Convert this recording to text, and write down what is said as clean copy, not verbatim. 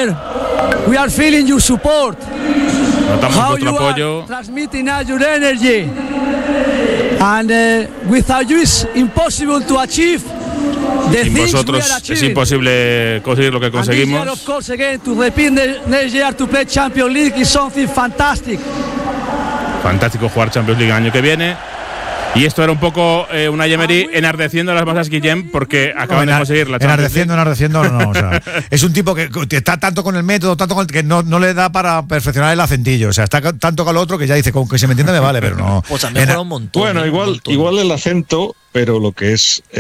together, we are feeling your support. Notamos How vuestro you apoyo. are transmitting us your energy. And without you it's impossible to achieve the Sin things we vosotros are es achieving. imposible conseguir lo que And this year, conseguimos. of course, again, to repeat next year to play Champions League is something fantastic. Fantástico jugar Champions League el año que viene. Y esto era un poco una Emery enardeciendo a las masas, Guillem, porque acaban de conseguir la Champions League. Enardeciendo, no. O sea, es un tipo que está tanto con el método, tanto con que no le da para perfeccionar el acentillo. O sea, está tanto con lo otro que ya dice, con que se me entienda me vale, pero no. Pues a mí me mola un montón. Bueno, igual el acento, pero lo que es